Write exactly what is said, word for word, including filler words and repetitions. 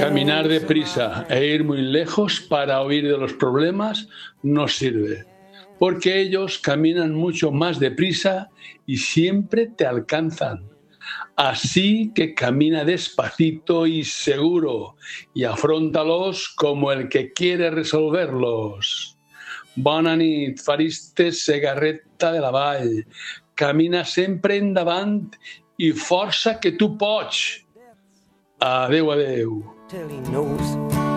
Caminar deprisa e ir muy lejos para huir de los problemas no sirve, porque ellos caminan mucho más deprisa y siempre te alcanzan. Así que camina despacito y seguro y afróntalos como el que quiere resolverlos. Bona nit, fariste Segarreta de la Vall. Camina sempre endavant i força que tu pots. Adéu, adéu. Till he knows